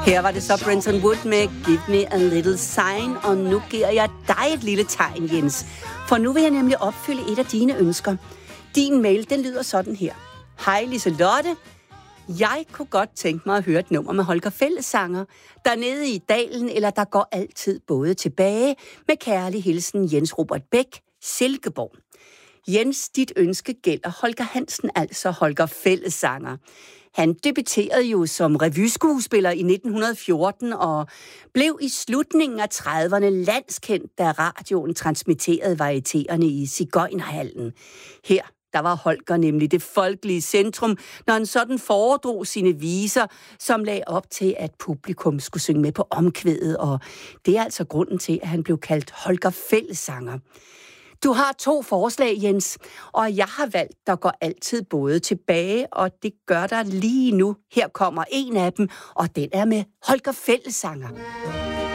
Her var det så Brenton Wood med Give Me a Little Sign, og nu giver jeg dig et lille tegn, Jens. For nu vil jeg nemlig opfylde et af dine ønsker. Din mail, den lyder sådan her. Hej Liselotte. Jeg kunne godt tænke mig at høre et nummer med Holger Fællessanger. Dernede i dalen, eller der går altid både tilbage. Med kærlig hilsen Jens Robert Bæk, Silkeborg. Jens, dit ønske gælder Holger Hansen, altså Holger Fællessanger. Han debuterede jo som revyskuespiller i 1914 og blev i slutningen af 30'erne landskendt, da radioen transmitterede varietéerne i Sigøjnerhallen. Her der var Holger nemlig det folkelige centrum, når han sådan foredrog sine viser, som lagde op til, at publikum skulle synge med på omkvædet, og det er altså grunden til, at han blev kaldt Holger Fællessanger. Du har 2 forslag, Jens, og jeg har valgt, der går altid både tilbage, og det gør der lige nu. Her kommer en af dem, og den er med Holger Fællessanger.